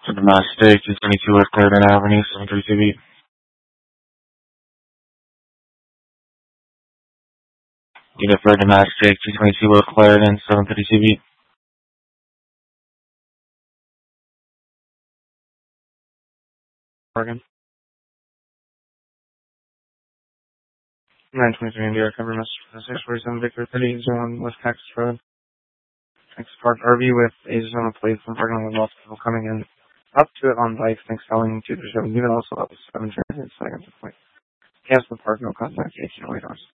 For the mistake, 222 West Clarendon Avenue, 732B. Unit for the mistake, 222 West Clarendon, 732B. Oregon. 923 India, cover Mr. 647 Victor 30, zone West Texas Road. Texas Park RV with a zone plate from parking with lots of people coming in up to it on bikes, thanks selling to the show. Even also up to 7 seconds at point. Cancel the park, no contact, 18 hours.